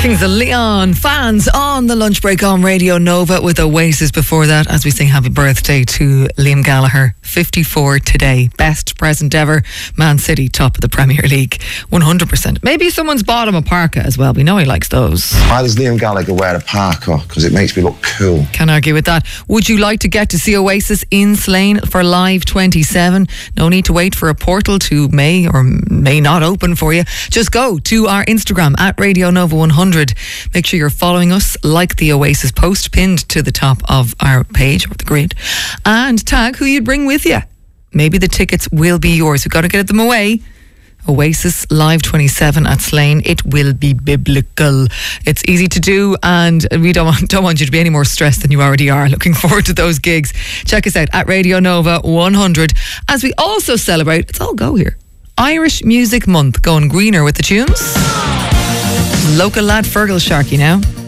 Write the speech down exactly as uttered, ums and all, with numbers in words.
Kings of Leon, fans on the lunch break on Radio Nova with Oasis before that, as we sing happy birthday to Liam Gallagher, fifty-four today, best present ever. Man City top of the Premier League, one hundred percent. Maybe someone's bought him a parka as well, we know he likes those. Why does Liam Gallagher wear a parka? Because it makes me look cool. Can't argue with that. Would you like to get to see Oasis in Slane for Live twenty-seven? No need to wait for a portal to may or may not open for you. Just go to our Instagram at Radio Nova one hundred. Make sure you're following us, like the Oasis post pinned to the top of our page or the grid, and tag who you'd bring with you. Maybe the tickets will be yours. We've got to get them away. Oasis Live twenty-seven at Slane. It will be biblical. It's easy to do, and we don't want, don't want you to be any more stressed than you already are. Looking forward to those gigs. Check us out at Radio Nova one hundred as we also celebrate, it's all go here, Irish Music Month, going greener with the tunes. Local lad Fergal Sharkey now.